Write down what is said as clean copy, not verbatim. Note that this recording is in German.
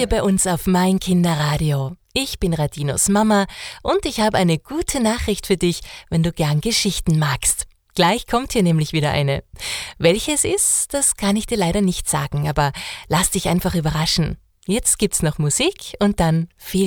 hier bei uns auf Mein Kinderradio. Ich bin Radinos Mama und ich habe eine gute Nachricht für dich, wenn du gern Geschichten magst. Gleich kommt hier nämlich wieder eine. Welche es ist, das kann ich dir leider nicht sagen, aber lass dich einfach überraschen. Jetzt gibt's noch Musik und dann viel